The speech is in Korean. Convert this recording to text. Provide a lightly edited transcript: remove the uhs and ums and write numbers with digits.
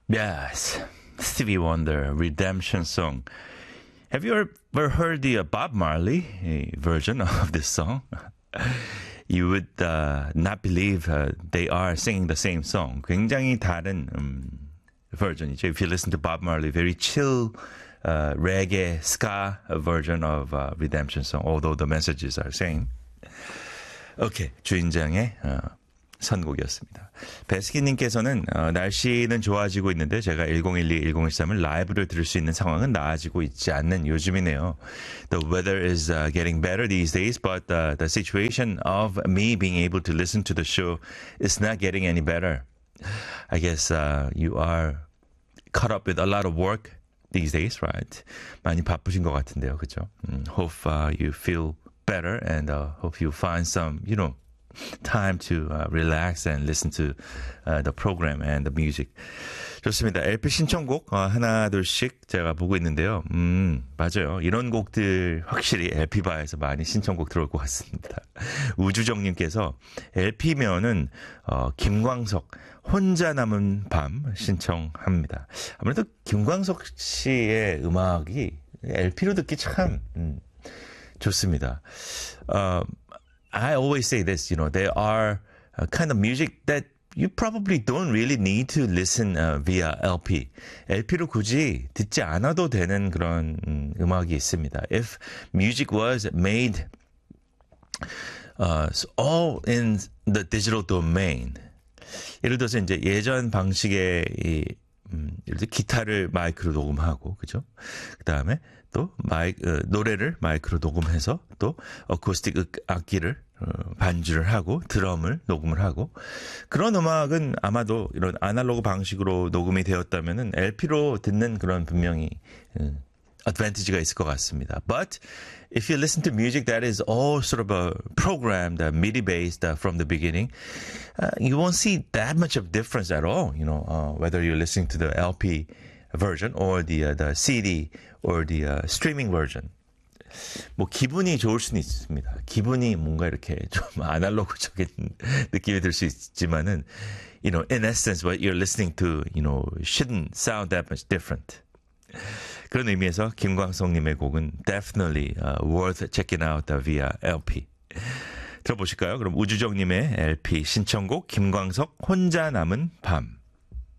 Yes, Stevie Wonder, Redemption Song. Have you ever heard the Bob Marley version of this song? You would not believe they are singing the same song. 굉장히 다른 version이죠. If you listen to Bob Marley, very chill reggae, ska version of Redemption Song, although the messages are same. 오케이, 주인장의 선곡이었습니다. 배스키님께서는 날씨는 좋아지고 있는데 제가 1012, 1013을 라이브를 들을 수 있는 상황은 나아지고 있지 않는 요즘이네요. The weather is getting better these days, but the situation of me being able to listen to the show is not getting any better. I guess you are caught up with a lot of work these days, right? 많이 바쁘신 것 같은데요, 그죠? Hope you feel better and hope you find some, time to relax and listen to the program and the music. 좋습니다. LP 신청곡 하나 둘씩 제가 보고 있는데요. 맞아요. 이런 곡들 확실히 LP바에서 많이 신청곡 들어올 것 같습니다. 우주정님께서 LP면은 김광석 혼자 남은 밤 신청합니다. 아무래도 김광석 씨의 음악이 LP로 듣기 참 좋습니다. I always say this, there are kind of music that you probably don't really need to listen via LP. LP로 굳이 듣지 않아도 되는 그런 음악이 있습니다. If music was made all in the digital domain. 예를 들어서 이제 예전 방식의 예를 들어 기타를 마이크로 녹음하고, 그죠? 그 다음에 또 노래를 마이크로 녹음해서 또 어쿠스틱 악기를 반주를 하고 드럼을 녹음을 하고 그런 음악은 아마도 이런 아날로그 방식으로 녹음이 되었다면은 LP로 듣는 그런 분명히 advantage가 있을 것 같습니다. But if you listen to music that is all sort of programmed, MIDI based from the beginning, you won't see that much of difference at all. Whether you're listening to the LP version or the CD or the streaming version. 뭐 기분이 좋을 수는 있습니다. 기분이 뭔가 이렇게 좀 아날로그적인 느낌이 들 수 있지만은, in essence, what you're listening to, shouldn't sound that much different. 그런 의미에서 김광석님의 곡은 definitely worth checking out via LP. 들어보실까요? 그럼 우주정님의 LP 신청곡 김광석 혼자 남은 밤.